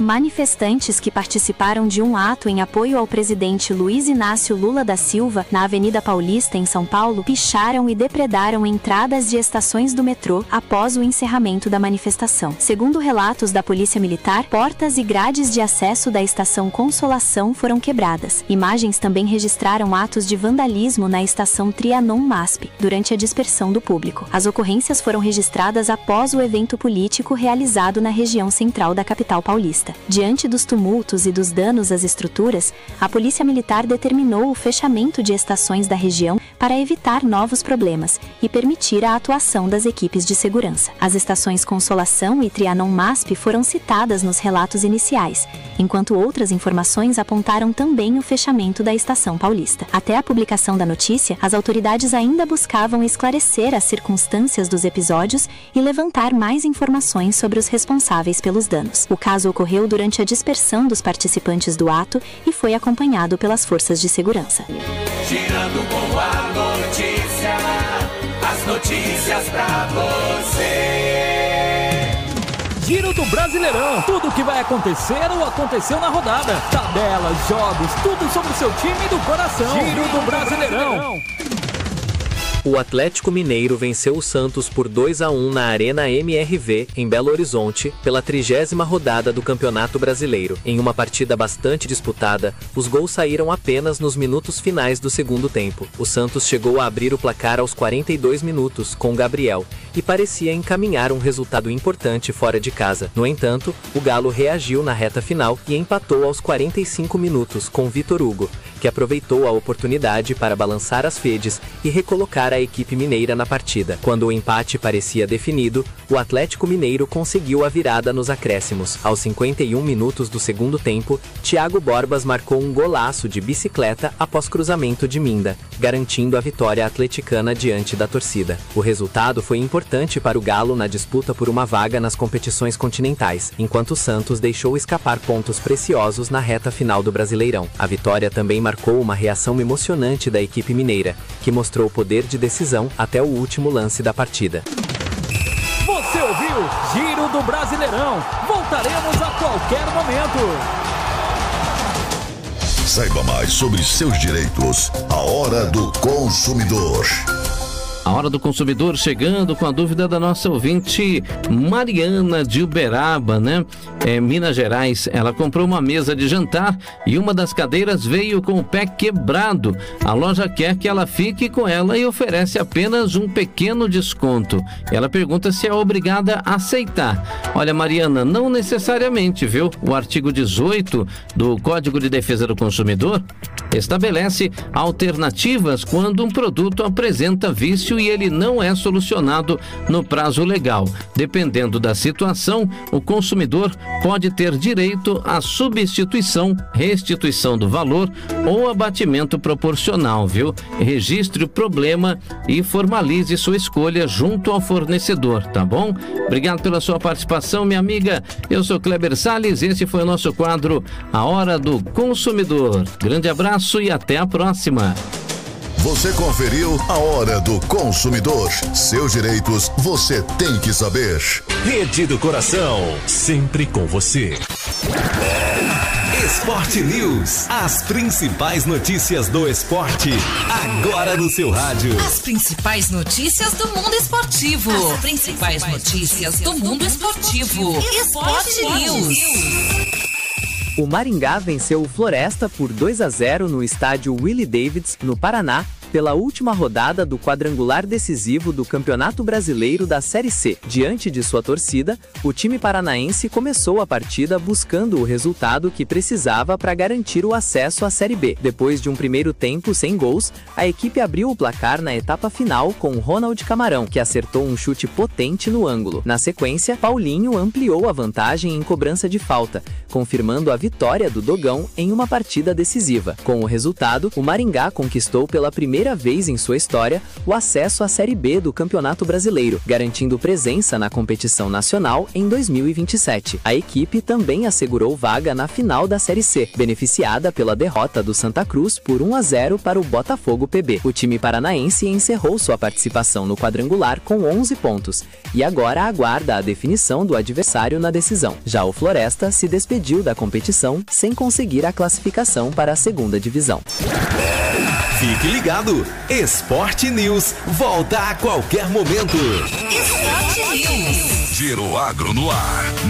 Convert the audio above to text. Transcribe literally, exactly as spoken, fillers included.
Manifestantes que participaram de um ato em apoio ao presidente Luiz Inácio Lula da Silva, na Avenida Paulista, em São Paulo, picharam e depredaram entradas de estações do metrô após o encerramento da manifestação. Segundo relatos da Polícia Militar, portas e grades de acesso da estação Consolação foram quebradas. Imagens também registraram atos de vandalismo na estação Trianon-MASP, durante a dispersão do público. As ocorrências foram registradas após o evento político realizado na região central da capital paulista. Diante dos tumultos e dos danos às estruturas, a Polícia Militar determinou o fechamento de estações da região para evitar novos problemas e permitir a atuação das equipes de segurança. As estações Consolação e Trianon-MASP foram citadas nos relatos iniciais, enquanto outras informações apontaram também o fechamento da estação paulista. Até a publicação da notícia, as autoridades ainda buscavam esclarecer as circunstâncias dos episódios e levantar mais informações sobre os responsáveis pelos danos. O caso ocorreu durante a dispersão dos participantes do ato e foi acompanhado pelas forças de segurança. Girando com a notícia, as notícias pra você. Giro do Brasileirão, tudo o que vai acontecer ou aconteceu na rodada. Tabelas, jogos, tudo sobre o seu time do coração. Giro do Brasileirão. O Atlético Mineiro venceu o Santos por dois a um na Arena M R V, em Belo Horizonte, pela trigésima rodada do Campeonato Brasileiro. Em uma partida bastante disputada, os gols saíram apenas nos minutos finais do segundo tempo. O Santos chegou a abrir o placar aos quarenta e dois minutos, com Gabriel, e parecia encaminhar um resultado importante fora de casa. No entanto, o Galo reagiu na reta final e empatou aos quarenta e cinco minutos, com Vitor Hugo, que aproveitou a oportunidade para balançar as redes e recolocar a equipe mineira na partida. Quando o empate parecia definido, o Atlético Mineiro conseguiu a virada nos acréscimos. Aos cinquenta e um minutos do segundo tempo, Thiago Borbas marcou um golaço de bicicleta após cruzamento de Minda, garantindo a vitória atleticana diante da torcida. O resultado foi importante para o Galo na disputa por uma vaga nas competições continentais, enquanto o Santos deixou escapar pontos preciosos na reta final do Brasileirão. A vitória também marcou uma reação emocionante da equipe mineira, que mostrou poder de decisão até o último lance da partida. Você ouviu Giro do Brasileirão. Voltaremos a qualquer momento. Saiba mais sobre seus direitos. A Hora do Consumidor. A Hora do Consumidor chegando com a dúvida da nossa ouvinte Mariana de Uberaba, né? É, Minas Gerais. Ela comprou uma mesa de jantar e uma das cadeiras veio com o pé quebrado. A loja quer que ela fique com ela e oferece apenas um pequeno desconto. Ela pergunta se é obrigada a aceitar. Olha, Mariana, não necessariamente, viu? O artigo dezoito do Código de Defesa do Consumidor estabelece alternativas quando um produto apresenta vício e ele não é solucionado no prazo legal. Dependendo da situação, o consumidor pode ter direito à substituição, restituição do valor ou abatimento proporcional, viu? Registre o problema e formalize sua escolha junto ao fornecedor, tá bom? Obrigado pela sua participação, minha amiga. Eu sou Kleber Salles, esse foi o nosso quadro A Hora do Consumidor. Grande abraço e até a próxima. Você conferiu A Hora do Consumidor. Seus direitos você tem que saber. Rede do Coração, sempre com você. Esporte News, as principais notícias do esporte, agora no seu rádio. As principais notícias do mundo esportivo. As principais notícias do mundo esportivo. Esporte News. O Maringá venceu o Floresta por dois a zero no estádio Willie Davids, no Paraná, pela última rodada do quadrangular decisivo do Campeonato Brasileiro da Série C. Diante de sua torcida, o time paranaense começou a partida buscando o resultado que precisava para garantir o acesso à Série B. Depois de um primeiro tempo sem gols, a equipe abriu o placar na etapa final com Ronald Camarão, que acertou um chute potente no ângulo. Na sequência, Paulinho ampliou a vantagem em cobrança de falta, confirmando a vitória do Dogão em uma partida decisiva. Com o resultado, o Maringá conquistou pela primeira primeira vez em sua história, o acesso à Série B do Campeonato Brasileiro, garantindo presença na competição nacional em dois mil e vinte e sete. A equipe também assegurou vaga na final da Série C, beneficiada pela derrota do Santa Cruz por um a zero para o Botafogo P B. O time paranaense encerrou sua participação no quadrangular com onze pontos e agora aguarda a definição do adversário na decisão. Já o Floresta se despediu da competição sem conseguir a classificação para a segunda divisão. Fique ligado, Esporte News volta a qualquer momento. Esporte News. Giro Agro no ar.